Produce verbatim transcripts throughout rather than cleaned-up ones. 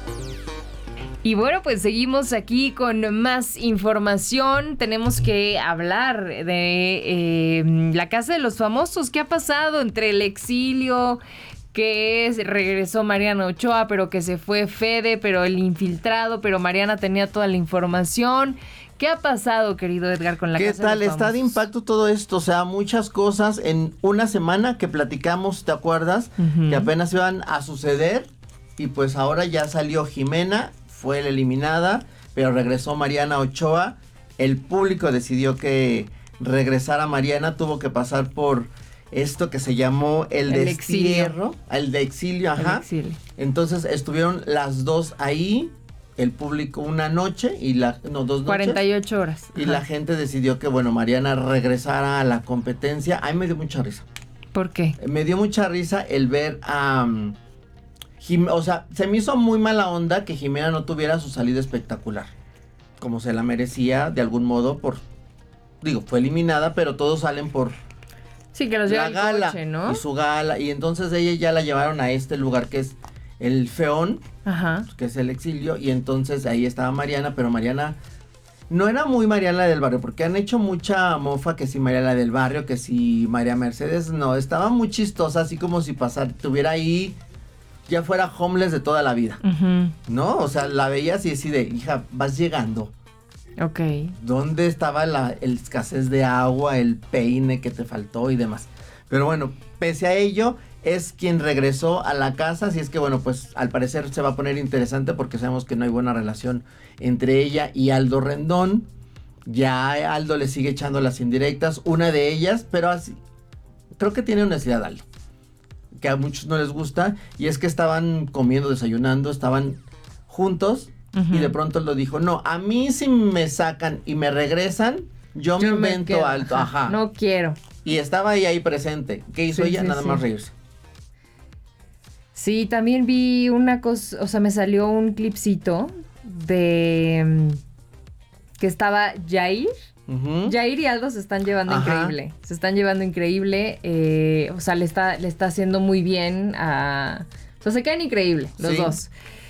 Y bueno, pues seguimos aquí con más información. Tenemos que hablar de eh, la Casa de los Famosos. ¿Qué ha pasado entre el exilio, que regresó Mariana Ochoa, pero que se fue Fede, pero el infiltrado, pero Mariana tenía toda la información? ¿Qué ha pasado, querido Edgar, con la Casa de los Famosos? ¿Qué tal? Está de impacto todo esto, o sea, muchas cosas en una semana que platicamos, ¿te acuerdas? Uh-huh. Que apenas iban a suceder y pues ahora ya salió Jimena, fue la eliminada, pero regresó Mariana Ochoa. El público decidió que regresara Mariana, tuvo que pasar por esto que se llamó el, el destierro, exilio. el de exilio, ajá. El exilio. Entonces estuvieron las dos ahí, el público una noche y la no dos noches. cuarenta y ocho horas. Y ajá. La gente decidió que bueno, Mariana regresara a la competencia. A mí me dio mucha risa. ¿Por qué? Me dio mucha risa el ver a um, Jim, o sea, se me hizo muy mala onda que Jimena no tuviera su salida espectacular, como se la merecía de algún modo por, digo, fue eliminada, pero todos salen por sí, que los la lleva el gala coche, ¿no? y su gala, y entonces ella ya la llevaron a este lugar que es el Feón, ajá, que es el exilio, y entonces ahí estaba Mariana, pero Mariana no era muy Mariana del barrio, porque han hecho mucha mofa que si Mariana del barrio, que si María Mercedes, no, estaba muy chistosa, así como si pasar, tuviera ahí, ya fuera homeless de toda la vida, uh-huh. ¿no? O sea, la veías y así de, hija, vas llegando. Ok. ¿Dónde estaba la el escasez de agua, el peine que te faltó y demás? Pero bueno, pese a ello, es quien regresó a la casa, así es que bueno, pues al parecer se va a poner interesante porque sabemos que no hay buena relación entre ella y Aldo Rendón. Ya Aldo le sigue echando las indirectas, una de ellas, pero así, creo que tiene honestidad Aldo, que a muchos no les gusta, y es que estaban comiendo, desayunando, estaban juntos, uh-huh. y de pronto lo dijo, no, a mí si me sacan y me regresan, yo, yo me invento me alto, ajá. ajá. No quiero. Y estaba ahí, ahí presente. ¿Qué hizo sí, ella? Sí, Nada sí. más reírse. Sí, también vi una cosa, o sea, me salió un clipcito de que estaba Jair. Uh-huh. Jair y Aldo se están llevando ajá. increíble. Se están llevando increíble. Eh, o sea, le está, le está haciendo muy bien a... O sea, se quedan increíbles los sí. dos.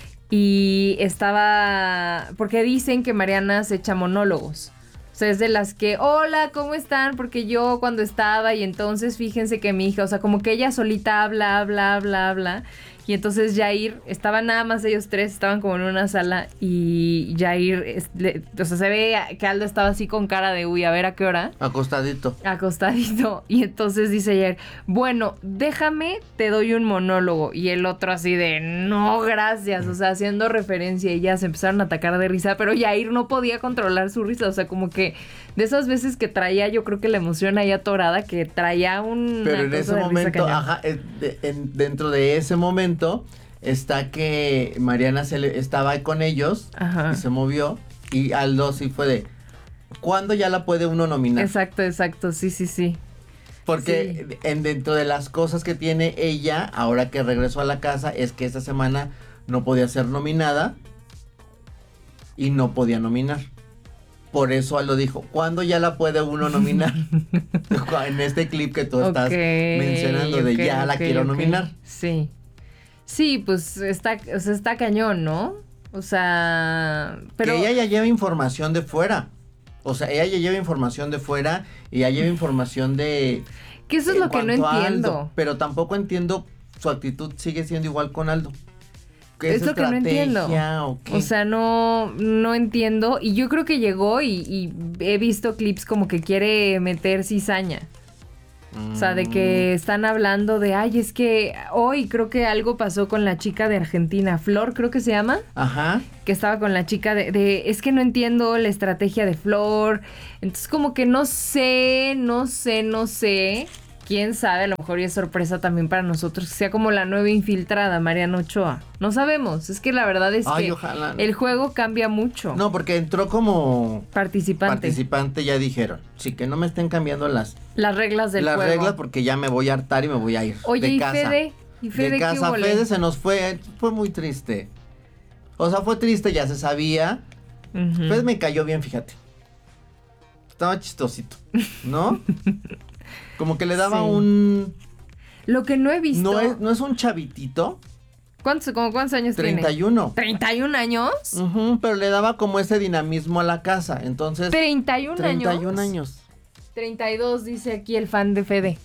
Y estaba... Porque dicen que Mariana se echa monólogos. O sea, es de las que, hola, ¿cómo están? Porque yo cuando estaba y entonces fíjense que mi hija, o sea, como que ella solita habla, habla, habla, habla. Y entonces Jair, estaban nada más ellos tres, estaban como en una sala y Jair, es, le, o sea, se ve que Aldo estaba así con cara de, uy, a ver a qué hora. Acostadito. Acostadito. Y entonces dice Jair, bueno, déjame, te doy un monólogo. Y el otro así de, no, gracias. O sea, haciendo referencia y ya se empezaron a atacar de risa, pero Jair no podía controlar su risa. O sea, como que de esas veces que traía, yo creo que la emoción ahí atorada, que traía un... Pero en ese momento, ajá, en, en, dentro de ese momento, está que Mariana se le, estaba con ellos ajá. y se movió y Aldo sí fue de ¿cuándo ya la puede uno nominar? Exacto, exacto, sí, sí, sí. Porque sí. En, dentro de las cosas que tiene ella, ahora que regresó a la casa, es que esta semana no podía ser nominada y no podía nominar. Por eso Aldo dijo, ¿cuándo ya la puede uno nominar? En este clip que tú okay, estás mencionando de okay, ya okay, la quiero okay. nominar. Sí. Sí, pues está, o sea, está cañón, ¿no? O sea, pero... Que ella ya lleva información de fuera. O sea, ella ya lleva información de fuera y ya lleva información de... Que eso es lo que no entiendo. Aldo, pero tampoco entiendo, su actitud sigue siendo igual con Aldo. ¿Qué es, es lo que no entiendo. ¿O qué? O sea, no, no entiendo. Y yo creo que llegó y, y he visto clips como que quiere meter cizaña. O sea, de que están hablando de, ay, es que hoy creo que algo pasó con la chica de Argentina, Flor creo que se llama. Ajá. Que estaba con la chica de, de, es que no entiendo la estrategia de Flor. Entonces como que no sé, no sé, no sé. Quién sabe, a lo mejor ya es sorpresa también para nosotros que sea como la nueva infiltrada, Mariana Ochoa. No sabemos, es que la verdad es Ay, que ojalá. el juego cambia mucho. No, porque entró como participante. Participante, ya dijeron. Sí, que no me estén cambiando las... Las reglas del las juego. Las reglas porque ya me voy a hartar y me voy a ir. Oye, de ¿y casa. Fede? ¿Y Fede de casa, qué Fede se nos fue, fue muy triste. O sea, fue triste, ya se sabía. Uh-huh. Fede me cayó bien, fíjate. Estaba chistosito, ¿no? Como que le daba sí. un... Lo que no he visto... No es, no es un chavitito ¿Cuántos, como cuántos años treinta y uno. tiene? ¿treinta y un años? Uh-huh, pero le daba como ese dinamismo a la casa, entonces... ¿treinta y un años? treinta y un años. treinta y dos, dice aquí el fan de Fede.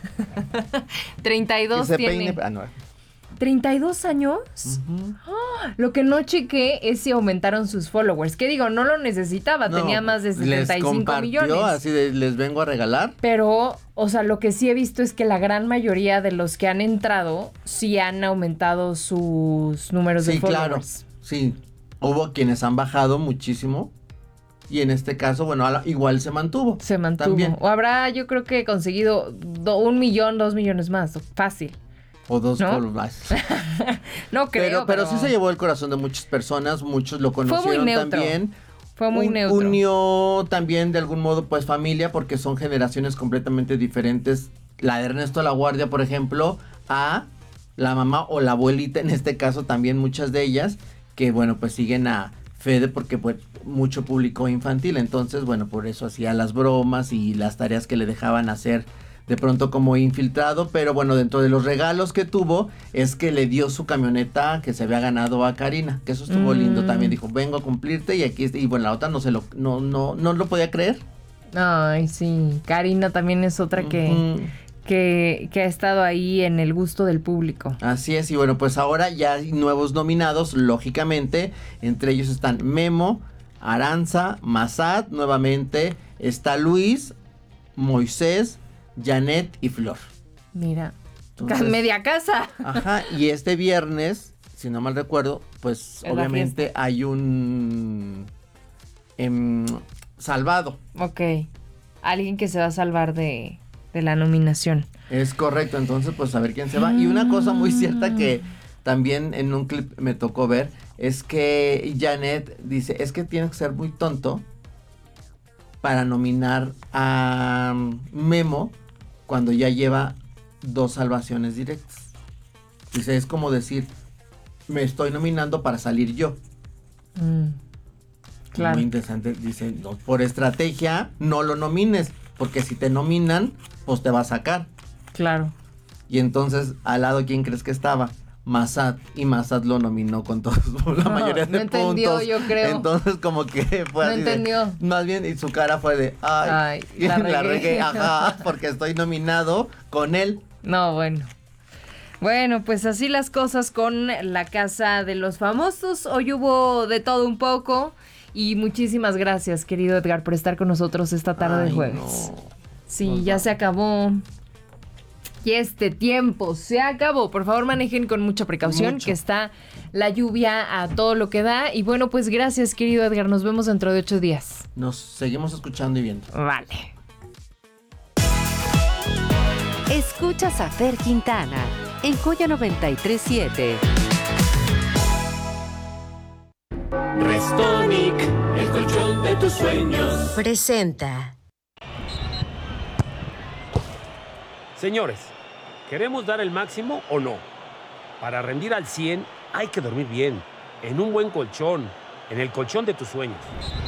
treinta y dos tiene. Peine... Ah, no. ¿treinta y dos años? Uh-huh. Oh, lo que no chequé es si aumentaron sus followers. Que digo, no lo necesitaba, no, tenía más de setenta y cinco millones. Así de, les vengo a regalar. Pero, o sea, lo que sí he visto es que la gran mayoría de los que han entrado sí han aumentado sus números sí, de followers. Claro, sí, hubo quienes han bajado muchísimo. Y en este caso, bueno, igual se mantuvo. Se mantuvo. También. O habrá, yo creo que conseguido do, un millón, dos millones más. Fácil. O dos ¿no? más. No creo, pero, pero... Pero sí se llevó el corazón de muchas personas. Muchos lo conocieron Fue muy neutro. también. Fue muy Un, neutro. Unió también de algún modo pues familia porque son generaciones completamente diferentes. La de Ernesto La Guardia, por ejemplo, a la mamá o la abuelita, en este caso también muchas de ellas, que bueno, pues siguen a Fede porque pues mucho público infantil. Entonces, bueno, por eso hacía las bromas y las tareas que le dejaban hacer de pronto como infiltrado, pero bueno, dentro de los regalos que tuvo es que le dio su camioneta que se había ganado a Karina, que eso estuvo mm. lindo también, dijo, vengo a cumplirte y aquí, y bueno, la otra no se lo, no, no, no lo podía creer. Ay, sí, Karina también es otra que, uh-huh. que, que ha estado ahí en el gusto del público. Así es, y bueno, pues ahora ya hay nuevos nominados, lógicamente, entre ellos están Memo, Aranza, Massad, nuevamente, está Luis, Moisés, Janet y Flor. Mira, entonces, media casa. Ajá, y este viernes, si no mal recuerdo, pues es obviamente hay un em, salvado. Ok, alguien que se va a salvar de, de la nominación. Es correcto, entonces pues a ver quién se va. Y una cosa muy cierta que también en un clip me tocó ver, es que Janet dice, es que tienes que ser muy tonto para nominar a Memo cuando ya lleva dos salvaciones directas. Dice, es como decir, me estoy nominando para salir yo. Mm, claro. Muy interesante. Dice, no, por estrategia, no lo nomines, porque si te nominan, pues te va a sacar. Claro. Y entonces, al lado, ¿quién crees que estaba? Massad, y Massad lo nominó con todos, la no, mayoría de no entendió, puntos. Yo creo. Entonces, como que fue no así entendió. De, más bien, y su cara fue de, ay, ay la, la regué. regué, ajá, porque estoy nominado con él. No, bueno. Bueno, pues así las cosas con la Casa de los Famosos. Hoy hubo de todo un poco. Y muchísimas gracias, querido Edgar, por estar con nosotros esta tarde ay, de jueves. No. Sí, Nos ya va. se acabó. Y este tiempo se acabó. Por favor, manejen con mucha precaución, Mucho. que está la lluvia a todo lo que da. Y bueno, pues gracias, querido Edgar. Nos vemos dentro de ocho días. Nos seguimos escuchando y viendo. Vale. Escuchas a Fer Quintana en Joya noventa y tres punto siete. Restonic, el colchón de tus sueños. Presenta. Señores, ¿queremos dar el máximo o no? Para rendir al cien hay que dormir bien, en un buen colchón, en el colchón de tus sueños.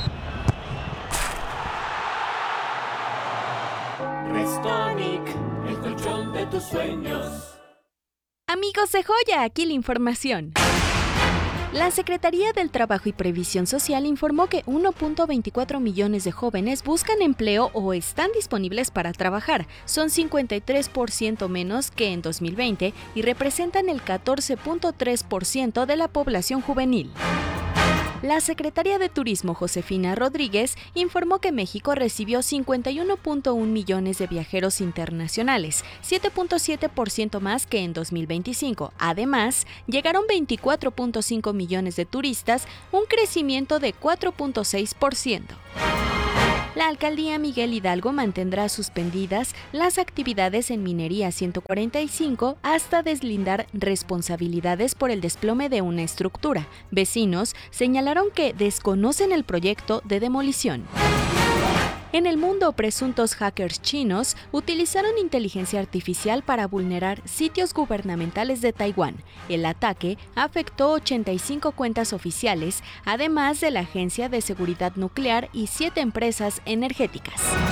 Restonic, el colchón de tus sueños. Amigos de Joya, aquí la información. La Secretaría del Trabajo y Previsión Social informó que uno punto veinticuatro millones de jóvenes buscan empleo o están disponibles para trabajar. Son cincuenta y tres por ciento menos que en dos mil veinte y representan el catorce punto tres por ciento de la población juvenil. La secretaria de Turismo, Josefina Rodríguez, informó que México recibió cincuenta y uno punto uno millones de viajeros internacionales, siete punto siete por ciento más que en dos mil veinticinco. Además, llegaron veinticuatro punto cinco millones de turistas, un crecimiento de cuatro punto seis por ciento. La alcaldía Miguel Hidalgo mantendrá suspendidas las actividades en Minería ciento cuarenta y cinco hasta deslindar responsabilidades por el desplome de una estructura. Vecinos señalaron que desconocen el proyecto de demolición. En el mundo, presuntos hackers chinos utilizaron inteligencia artificial para vulnerar sitios gubernamentales de Taiwán. El ataque afectó ochenta y cinco cuentas oficiales, además de la Agencia de Seguridad Nuclear y siete empresas energéticas.